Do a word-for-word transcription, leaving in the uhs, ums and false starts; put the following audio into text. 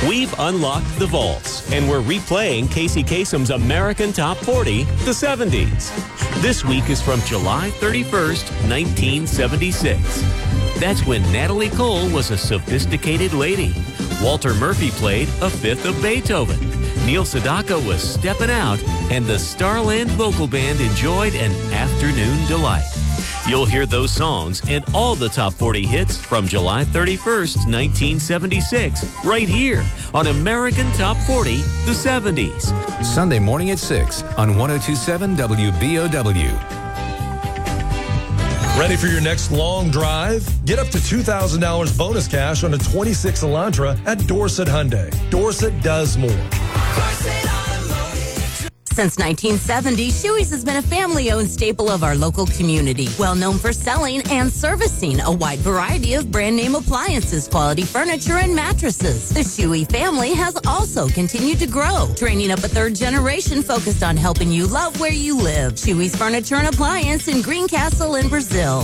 We've unlocked the vaults, and we're replaying Casey Kasem's American Top forty, the seventies. This week is from July thirty-first, nineteen seventy-six. That's when Natalie Cole was a sophisticated lady. Walter Murphy played a fifth of Beethoven. Neil Sedaka was stepping out, and the Starland Vocal Band enjoyed an afternoon delight. You'll hear those songs and all the top forty hits from July thirty-first, nineteen seventy-six, right here on American Top forty, the seventies. Sunday morning at six on one oh two point seven W B O W. Ready for your next long drive? Get up to two thousand dollars bonus cash on a twenty-six Elantra at Dorset Hyundai. Dorset does more. Since nineteen seventy, Shoey's has been a family-owned staple of our local community. Well known for selling and servicing a wide variety of brand-name appliances, quality furniture, and mattresses. The Shoey family has also continued to grow, training up a third generation focused on helping you love where you live. Shoey's Furniture and Appliance in Greencastle in Brazil.